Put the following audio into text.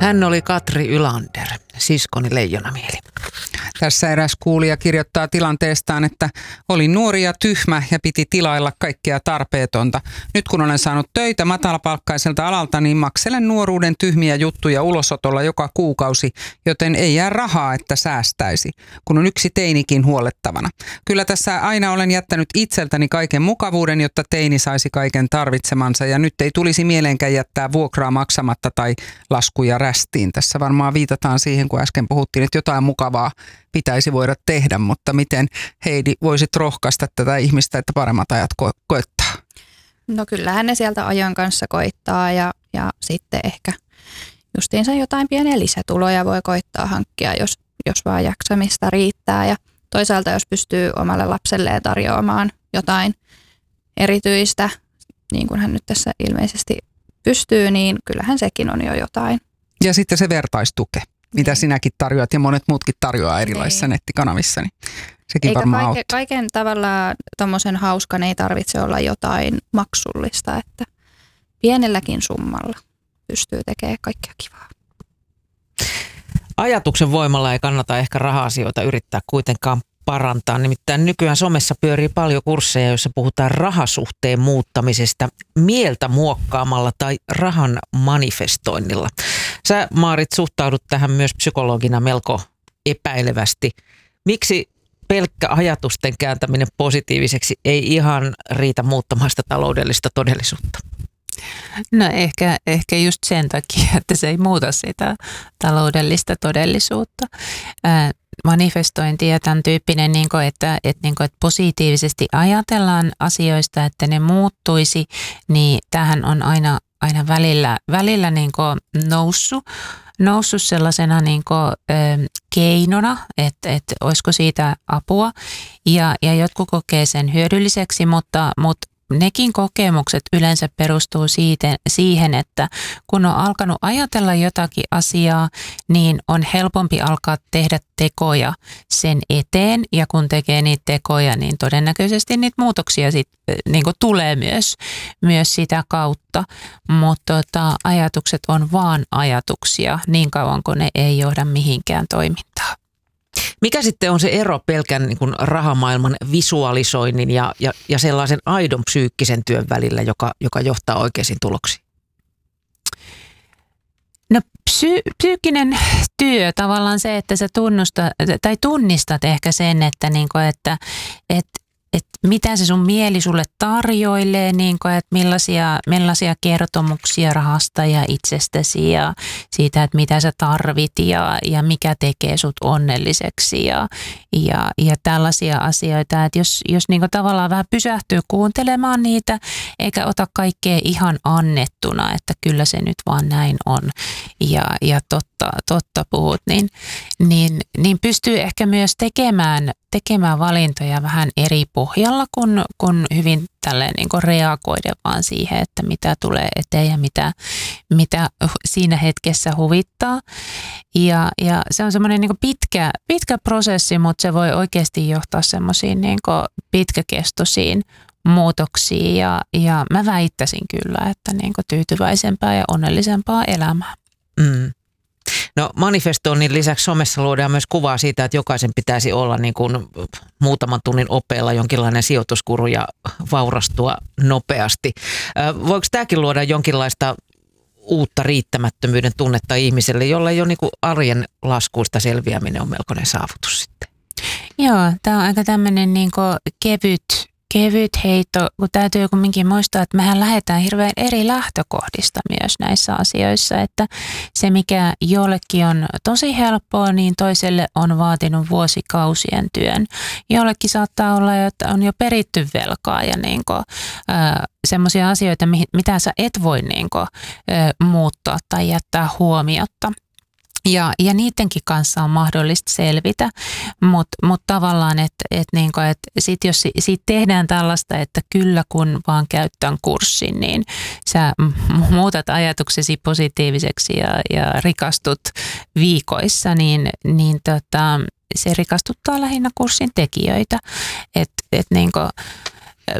Hän oli Katri Ylander, siskoni Leijonamieli. Tässä eräs kuulija kirjoittaa tilanteestaan, että olin nuori ja tyhmä ja piti tilailla kaikkea tarpeetonta. Nyt kun olen saanut töitä matalapalkkaiselta alalta, niin makselen nuoruuden tyhmiä juttuja ulosotolla joka kuukausi, joten ei jää rahaa, että säästäisi, kun on yksi teinikin huolettavana. Kyllä tässä aina olen jättänyt itseltäni kaiken mukavuuden, jotta teini saisi kaiken tarvitsemansa, ja nyt ei tulisi mieleenkään jättää vuokraa maksamatta tai laskuja rästiin. Tässä varmaan viitataan siihen, kun äsken puhuttiin, että jotain mukavaa pitäisi voida tehdä, mutta miten Heidi voisit rohkaista tätä ihmistä, että paremmat ajat koettaa? No kyllähän ne sieltä ajan kanssa koittaa ja sitten ehkä justiinsa jotain pieniä lisätuloja voi koittaa hankkia, jos vaan jaksamista riittää. Ja toisaalta jos pystyy omalle lapselleen tarjoamaan jotain erityistä, niin kuin hän nyt tässä ilmeisesti pystyy, niin kyllähän sekin on jo jotain. Ja sitten se vertaistuke, mitä sinäkin tarjoat ja monet muutkin tarjoaa erilaisissa nettikanavissa, niin sekin eikä varmaan auttaa. Kaiken tavallaan tommosen hauskan ei tarvitse olla jotain maksullista, että pienelläkin summalla pystyy tekemään kaikkea kivaa. Ajatuksen voimalla ei kannata ehkä raha-asioita yrittää kuitenkaan parantaa. Nimittäin nykyään somessa pyörii paljon kursseja, joissa puhutaan rahasuhteen muuttamisesta mieltä muokkaamalla tai rahan manifestoinnilla. Sä, Maarit, suhtaudut tähän myös psykologina melko epäilevästi. Miksi pelkkä ajatusten kääntäminen positiiviseksi ei ihan riitä muuttamaan sitä taloudellista todellisuutta? No ehkä just sen takia, että se ei muuta sitä taloudellista todellisuutta. Manifestointi ja tämän tyyppinen, että positiivisesti ajatellaan asioista, että ne muuttuisi, niin tämähän on aina välillä noussut sellaisena keinona, että olisiko siitä apua. Ja jotkut kokee sen hyödylliseksi, mutta nekin kokemukset yleensä perustuu siihen, että kun on alkanut ajatella jotakin asiaa, niin on helpompi alkaa tehdä tekoja sen eteen. Ja kun tekee niitä tekoja, niin todennäköisesti niitä muutoksia tulee myös sitä kautta. Mutta ajatukset on vaan ajatuksia niin kauan, kun ne ei johda mihinkään toimintaan. Mikä sitten on se ero pelkän niin kuin rahamaailman visualisoinnin ja sellaisen aidon psyykkisen työn välillä, joka johtaa oikeisiin tuloksiin? No psyykkinen työ tavallaan se, että sä tunnistat ehkä sen, että mitä se sun mieli sulle tarjoilee, että millaisia kertomuksia rahasta ja itsestäsi ja siitä, että mitä sä tarvit ja mikä tekee sut onnelliseksi ja tällaisia asioita. Että jos tavallaan vähän pysähtyy kuuntelemaan niitä eikä ota kaikkea ihan annettuna, että kyllä se nyt vaan näin on ja totta puhut, niin pystyy ehkä myös tekemään valintoja vähän eri pohjalla, kun hyvin tälleen reagoida vaan siihen, että mitä tulee eteen ja mitä siinä hetkessä huvittaa. Ja se on semmoinen pitkä prosessi, mutta se voi oikeasti johtaa semmoisiin pitkäkestoisiin muutoksiin ja mä väittäisin kyllä, että tyytyväisempää ja onnellisempaa elämää. Mm. No manifestoinnin lisäksi somessa luodaan myös kuvaa siitä, että jokaisen pitäisi olla niin kuin muutaman tunnin opeilla jonkinlainen sijoituskuru ja vaurastua nopeasti. Voiko tämäkin luoda jonkinlaista uutta riittämättömyyden tunnetta ihmiselle, jolle jo niin kuin arjen laskuista selviäminen on melkoinen saavutus sitten? Joo, tämä on aika tämmöinen kevyt heitto, kun täytyy kumminkin muistaa, että mehän lähdetään hirveän eri lähtökohdista myös näissä asioissa, että se mikä jollekin on tosi helppoa, niin toiselle on vaatinut vuosikausien työn. Jollekin saattaa olla, että on jo peritty velkaa ja semmoisia asioita, mitä sä et voi muuttaa tai jättää huomiotta. Ja niidenkin kanssa on mahdollista selvitä, mutta tavallaan, että sit jos siitä tehdään tällaista, että kyllä kun vaan käyt tämän kurssin, niin sä muutat ajatuksesi positiiviseksi ja rikastut viikoissa, niin se rikastuttaa lähinnä kurssin tekijöitä.